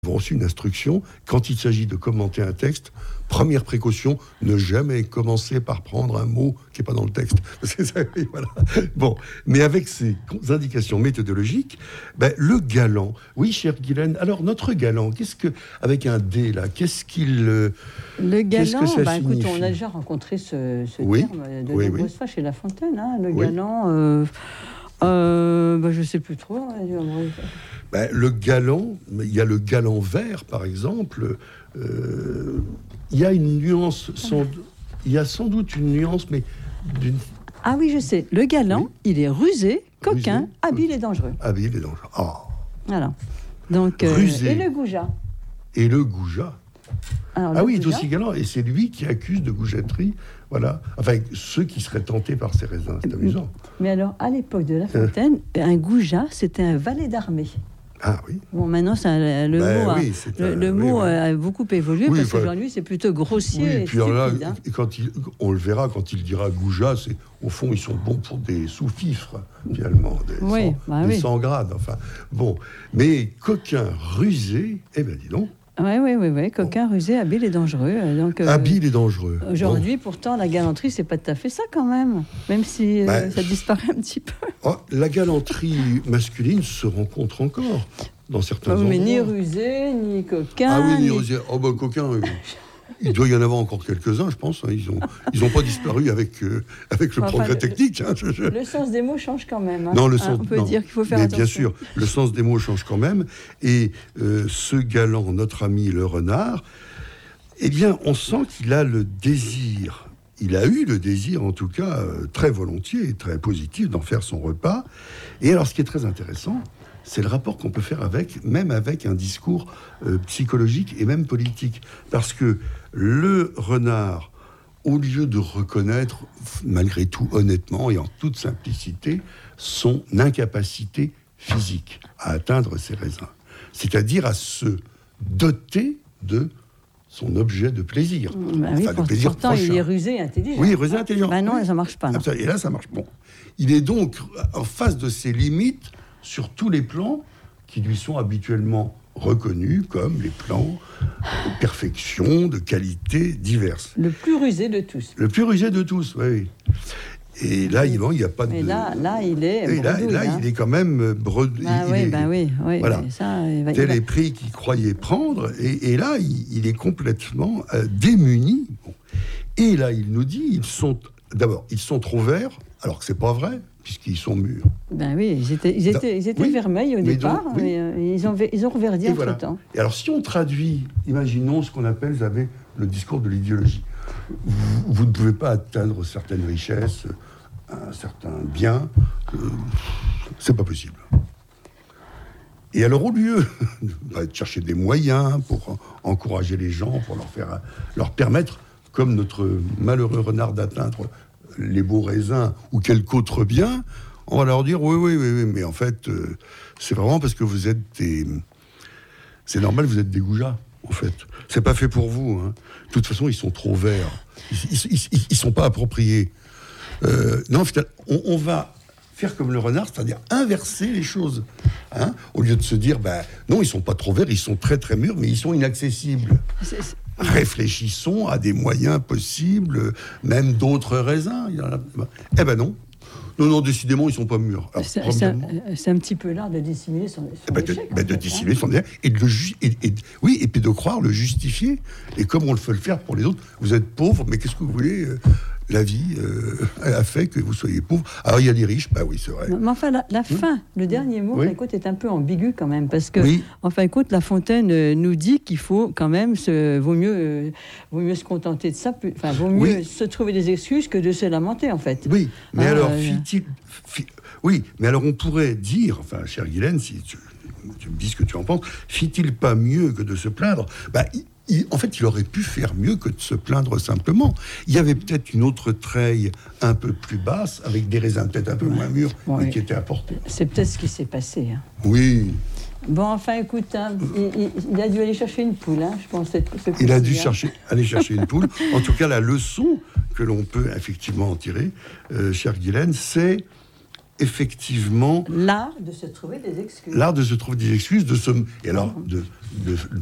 avons reçu une instruction, quand il s'agit de commenter un texte, première précaution, ne jamais commencer par prendre un mot qui n'est pas dans le texte. Voilà. Bon, mais avec ces indications méthodologiques, le galant, oui, cher Guylaine, alors notre galant, avec un D là, qu'est-ce qu'il... Le galant, qu'est-ce que ça écoute, on a déjà rencontré ce terme de nombreuses fois chez La Fontaine, hein, le galant... je ne sais plus trop. Le galant, il y a le galant vert, par exemple. Il y a une nuance, il y a sans doute une nuance, mais d'une... Ah oui, je sais. Le galant, il est rusé, coquin, habile et dangereux. Habile et dangereux. Oh. Voilà. Donc, rusé. Et le goujat. Et le goujat. Alors, il est aussi galant, et c'est lui qui accuse de goujaterie. Voilà. Enfin, ceux qui seraient tentés par ces raisins, c'est amusant. Mais alors, à l'époque de La Fontaine, un goujat, c'était un valet d'armée. Ah oui. Bon, maintenant, le mot a beaucoup évolué, parce qu'aujourd'hui, c'est plutôt grossier et puis stupide. Là, on le verra quand il dira goujat, au fond, ils sont bons pour des sous-fifres, finalement, des sans-grades. Enfin, bon. Mais coquin rusé, dis donc. Oui, coquin, rusé, habile et dangereux. Habile et dangereux. Aujourd'hui, pourtant, la galanterie, c'est pas tout à fait ça, quand même si ça disparaît un petit peu. La galanterie masculine se rencontre encore dans certains endroits. Mais ni rusé, ni coquin. Ah oui, ni rusé. Coquin, il doit y en avoir encore quelques-uns, je pense. Ils n'ont pas disparu avec le progrès technique. Le sens des mots change quand même. Non, on peut dire qu'il faut faire attention. Bien sûr, le sens des mots change quand même. Et ce galant, notre ami le renard, on sent qu'il a le désir. Il a eu le désir, en tout cas, très volontiers et très positif, d'en faire son repas. Et alors, ce qui est très intéressant, c'est le rapport qu'on peut faire même avec un discours psychologique et même politique. Parce que le renard, au lieu de reconnaître, malgré tout, honnêtement et en toute simplicité, son incapacité physique à atteindre ses raisins, c'est-à-dire à se doter de son objet de plaisir. De plaisir pourtant, prochain. Il est rusé et intelligent. Oui, rusé et intelligent. Non, ça ne marche pas. Non. Et là, ça marche. Bon. Il est donc en face de ses limites sur tous les plans qui lui sont habituellement reconnus comme les plans de perfection, de qualité diverses. Le plus rusé de tous. Le plus rusé de tous, oui. Et là, il n'y a pas de... Et là, il est il est quand même bredouille. Voilà. Tel les prix qu'il croyait prendre. Et là, il est complètement démuni. Bon. Et là, il nous dit, ils sont trop verts, alors que c'est pas vrai, puisqu'ils sont mûrs. Ils étaient vermeils au départ, mais ils ont reverdi entre-temps. Et alors, si on traduit, imaginons ce qu'on appelle, vous avez le discours de l'idéologie. Vous ne pouvez pas atteindre certaines richesses, un certain bien, c'est pas possible. Et alors, au lieu de chercher des moyens pour encourager les gens, pour leur permettre, comme notre malheureux renard, d'atteindre les beaux raisins ou quelque autre bien, on va leur dire oui, mais en fait, c'est vraiment parce que vous êtes c'est normal, vous êtes des goujats, en fait. C'est pas fait pour vous. Hein. De toute façon, ils sont trop verts. Ils sont pas appropriés. Non, on va faire comme le renard, c'est-à-dire inverser les choses. Hein, au lieu de se dire, non, ils sont pas trop verts, ils sont très très mûrs, mais ils sont inaccessibles. Réfléchissons à des moyens possibles, même d'autres raisins. Non, décidément, ils ne sont pas mûrs. Alors, c'est un petit peu l'art de dissimuler son échec. De dissimuler son échec et puis de croire le justifier. Et comme on le fait le faire pour les autres, vous êtes pauvre, mais qu'est-ce que vous voulez la vie a fait que vous soyez pauvre. Alors, il y a des riches, oui, c'est vrai. Mais enfin, la fin, le dernier mot, est un peu ambigu quand même, parce que, La Fontaine nous dit qu'il faut quand même, vaut mieux se contenter de ça, vaut mieux se trouver des excuses que de se lamenter, en fait. Oui, mais alors on pourrait dire, chère Guylaine, si tu me dis ce que tu en penses, fit-il pas mieux que de se plaindre ? Il aurait pu faire mieux que de se plaindre simplement. Il y avait peut-être une autre treille un peu plus basse, avec des raisins peut-être un peu moins mûrs, qui étaient apportés. C'est peut-être ce qui s'est passé. Hein. Oui. Bon, écoute, il a dû aller chercher une poule, je pense. Il a dû aller chercher une poule. En tout cas, la leçon que l'on peut effectivement en tirer, chère Guylaine, c'est effectivement... L'art de se trouver des excuses. L'art de se trouver des excuses, et alors